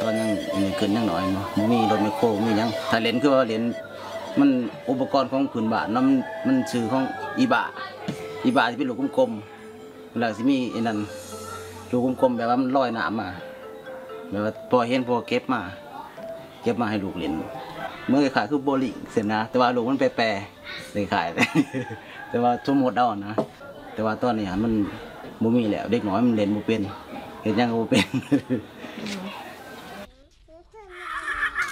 อนยังเกินยังหน่อยเนาะมีรถไมคโครมียังถ้าเล่นคือว่าเล่นมันอุปกรณ์ของพื้นบ้านเนาะมันชื่อของอีบาที่เป็นลูกกลมๆแล้วสิมีไอ้นั่นลูกกลมๆแบบว่ามันลอยน้ำมาแบบว่าพอเห็นพอเก็บมาให้ลูกเล่นเมื่อขายคือโบลิ่งเสร็จนะแต่ว่าลูกมันแปรเลยขาย แต่ว่าสมมติเอานะแต่ว่าตอนนี้มันบ่มีแล้วเด็กน้อยมันเล่นบ่เป็นเห็นยังก็บ่เป็น